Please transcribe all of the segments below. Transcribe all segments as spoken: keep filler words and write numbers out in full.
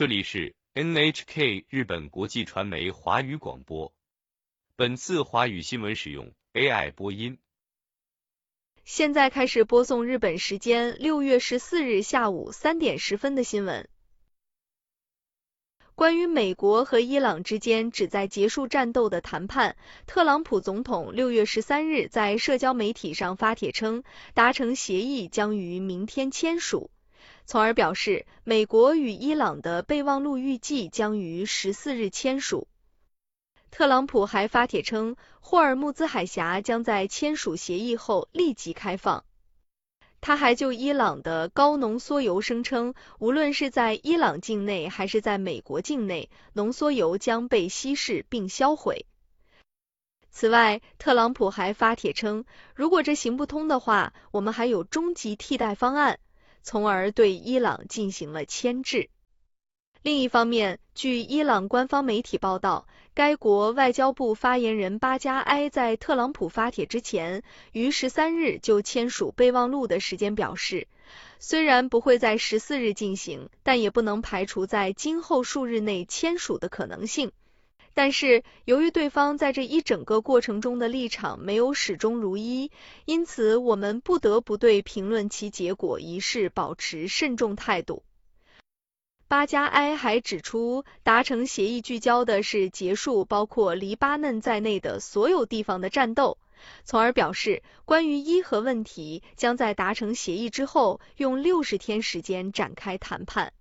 这里是 N H K 日本国际传媒华语广播。本次华语新闻使用 A I 播音。 现在开始播送日本时间六月十四日下午三点十分的新闻。关于美国和伊朗之间旨在结束战斗的谈判，特朗普总统六月十三日在社交媒体上发帖称，达成协议将于明天签署，从而表示美国与伊朗的备忘录预计将于十四日签署。特朗普还发帖称，霍尔木兹海峡将在签署协议后立即开放。他还就伊朗的高浓缩铀声称，无论是在伊朗境内还是在美国境内，浓缩铀将被稀释并销毁。此外，特朗普还发帖称，如果这行不通的话，我们还有终极替代方案，从而对伊朗进行了牵制。另一方面，据伊朗官方媒体报道，该国外交部发言人巴加埃在特朗普发帖之前，于十三日就签署备忘录的时间表示，虽然不会在十四日进行，但也不能排除在今后数日内签署的可能性。但是，由于对方在这一整个过程中的立场没有始终如一，因此我们不得不对评论其结果一事保持慎重态度。巴加埃还指出，达成协议聚焦的是结束包括黎巴嫩在内的所有地方的战斗，从而表示，关于伊核问题将在达成协议之后用六十天时间展开谈判。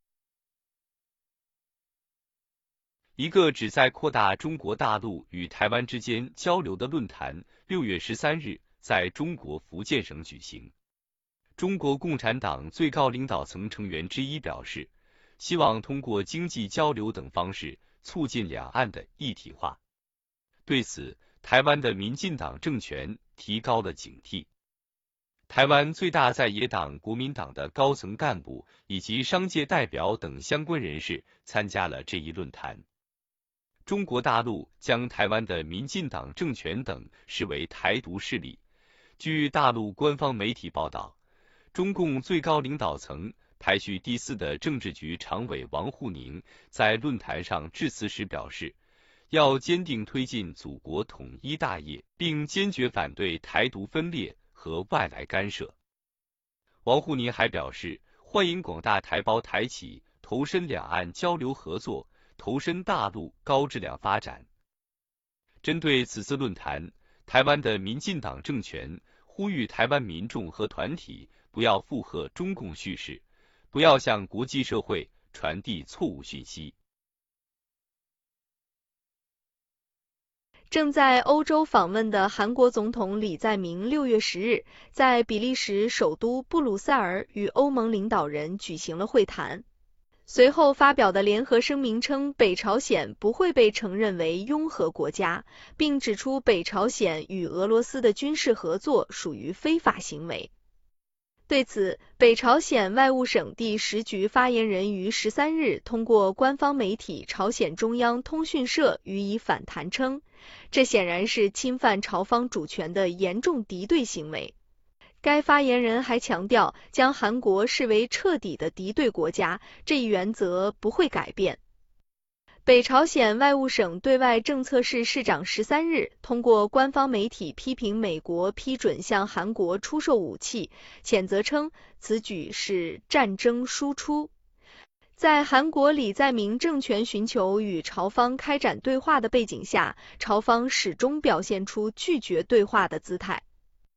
一个旨在扩大中国大陆与台湾之间交流的论坛，六月十三日在中国福建省举行。中国共产党最高领导层成员之一表示，希望通过经济交流等方式促进两岸的一体化。对此，台湾的民进党政权提高了警惕。台湾最大在野党国民党的高层干部以及商界代表等相关人士参加了这一论坛。中国大陆将台湾的民进党政权等视为台独势力。据大陆官方媒体报道，中共最高领导层排序第四的政治局常委王沪宁在论坛上致辞时表示，要坚定推进祖国统一大业，并坚决反对台独分裂和外来干涉。王沪宁还表示，欢迎广大台胞台企投身两岸交流合作，投身大陆高质量发展。针对此次论坛，台湾的民进党政权呼吁台湾民众和团体不要附和中共叙事，不要向国际社会传递错误讯息。 正在欧洲访问的韩国总统李在明六月十日在比利时首都布鲁塞尔与欧盟领导人举行了会谈。随后发表的联合声明称，北朝鲜不会被承认为拥核国家，并指出北朝鲜与俄罗斯的军事合作属于非法行为。对此，北朝鲜外务省第十局发言人于十三日通过官方媒体朝鲜中央通讯社予以反弹称，这显然是侵犯朝方主权的严重敌对行为。该发言人还强调，将韩国视为彻底的敌对国家，这一原则不会改变。北朝鲜外务省对外政策室室长十三日通过官方媒体批评美国批准向韩国出售武器，谴责称此举是战争输出。在韩国李在明政权寻求与朝方开展对话的背景下，朝方始终表现出拒绝对话的姿态。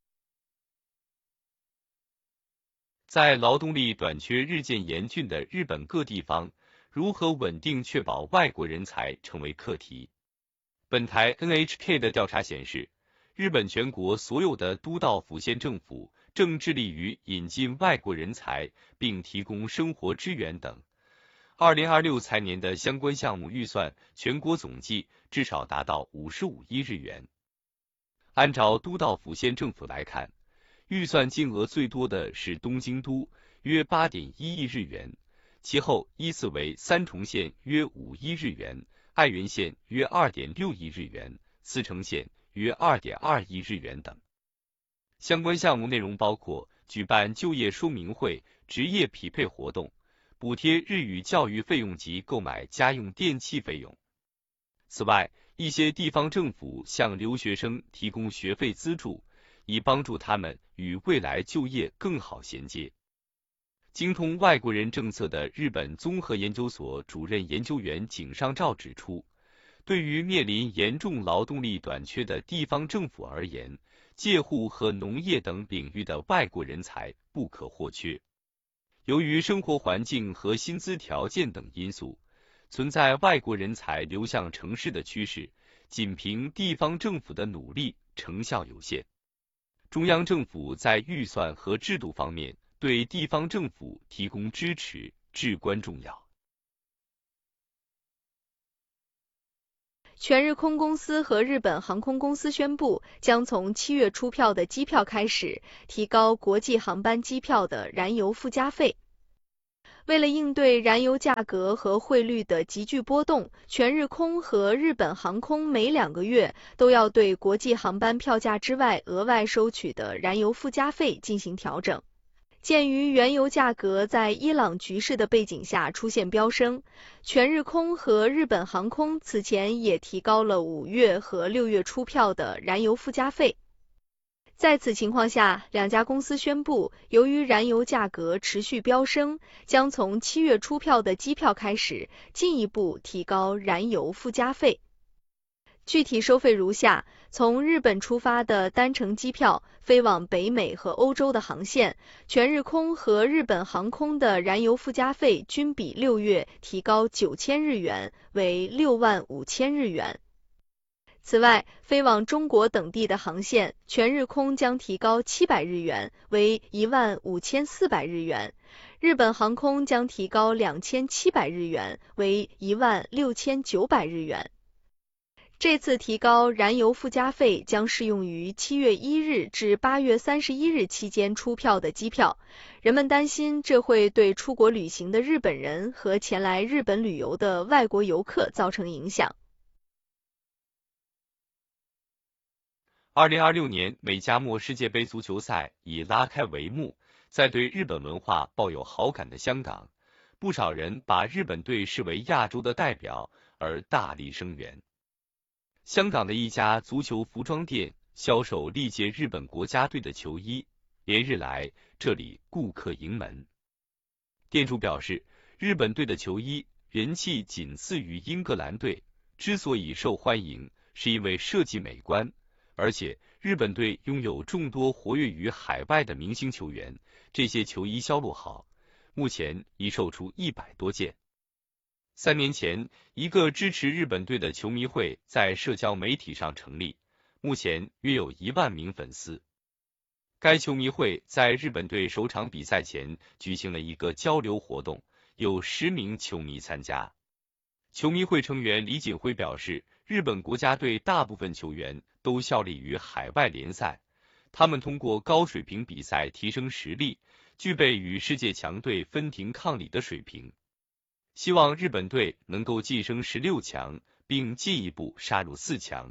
在劳动力短缺日渐严峻的日本各地方，如何稳定确保外国人才成为课题。本台 N H K 的调查显示，日本全国所有的都道府县政府正致力于引进外国人才，并提供生活支援等。二零二六财年的相关项目预算全国总计至少达到五十五亿日元。按照都道府县政府来看，预算金额最多的是东京都，约 八点一亿日元，其后依次为三重县约五亿日元，爱媛县约 二点六亿日元，茨城县约 二点二亿日元等。相关项目内容包括举办就业说明会、职业匹配活动、 补贴日语教育费用及购买家用电器费用。此外，一些地方政府向留学生提供学费资助，以帮助他们与未来就业更好衔接。精通外国人政策的日本综合研究所主任研究员井上照指出，对于面临严重劳动力短缺的地方政府而言，介护和农业等领域的外国人才不可或缺。由于生活环境和薪资条件等因素，存在外国人才流向城市的趋势，仅凭地方政府的努力成效有限。中央政府在预算和制度方面对地方政府提供支持至关重要。 全日空公司和日本航空公司宣布，将从七月出票的机票开始，提高国际航班机票的燃油附加费。为了应对燃油价格和汇率的急剧波动，全日空和日本航空每两个月都要对国际航班票价之外额外收取的燃油附加费进行调整。鉴于原油价格在伊朗局势的背景下出现飙升，全日空和日本航空此前也提高了五月和六月出票的燃油附加费。在此情况下，两家公司宣布，由于燃油价格持续飙升，将从七月出票的机票开始，进一步提高燃油附加费。具体收费如下：从日本出发的单程机票，飞往北美和欧洲的航线，全日空和日本航空的燃油附加费均比六月提高九千日元，为六万五千日元。此外，飞往中国等地的航线，全日空将提高七百日元，为一万五千四百日元；日本航空将提高两千七百日元，为一万六千九百日元。这次提高燃油附加费将适用于七月一日至八月三十一日期间出票的机票。人们担心这会对出国旅行的日本人和前来日本旅游的外国游客造成影响。 二零二六年美加墨世界杯足球赛已拉开帷幕，在对日本文化抱有好感的香港，不少人把日本队视为亚洲的代表而大力声援。香港的一家足球服装店销售历届日本国家队的球衣，连日来这里顾客盈门。店主表示，日本队的球衣人气仅次于英格兰队，之所以受欢迎，是因为设计美观，而且日本队拥有众多活跃于海外的明星球员，这些球衣销路好，目前已售出一百多件。三年前，一个支持日本队的球迷会在社交媒体上成立，目前约有一万名粉丝。该球迷会在日本队首场比赛前举行了一个交流活动，有十名球迷参加。球迷会成员李锦辉表示，日本国家队大部分球员都效力于海外联赛，他们通过高水平比赛提升实力，具备与世界强队分庭抗礼的水平。希望日本队能够晋升十六强，并进一步杀入四强。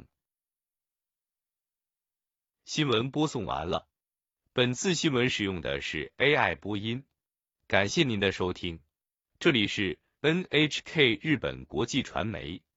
新闻播送完了，本次新闻使用的是 A I 播音，感谢您的收听，这里是 N H K 日本国际传媒。